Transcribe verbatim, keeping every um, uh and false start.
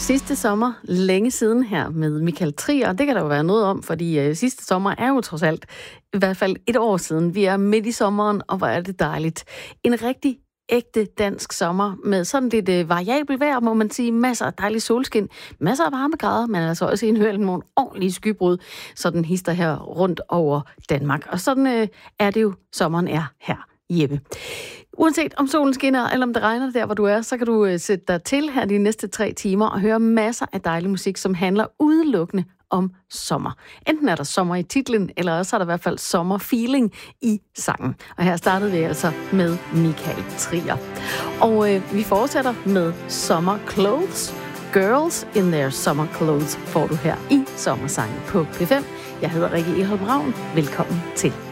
Sidste sommer, længe siden her med Michael Trier, det kan der jo være noget om, fordi øh, sidste sommer er jo trods alt i hvert fald et år siden. Vi er midt i sommeren, og hvor er det dejligt. En rigtig ægte dansk sommer med sådan lidt øh, variabel vejr, må man sige. Masser af dejlig solskin, masser af varmegrader, men altså også indhørt nogle ordentlige skybrud, så den hister her rundt over Danmark. Og sådan øh, er det jo, sommeren er her, Jeppe. Uanset om solen skinner, eller om det regner der, hvor du er, så kan du øh, sætte dig til her de næste tre timer og høre masser af dejlig musik, som handler udelukkende om sommer. Enten er der sommer i titlen, eller også er der i hvert fald sommerfeeling i sangen. Og her startede vi altså med Michael Trier. Og øh, vi fortsætter med Summer Clothes. Girls in their summer clothes får du her i Sommersangen på P fem. Jeg hedder Rikke Eholm Ravn. Velkommen til.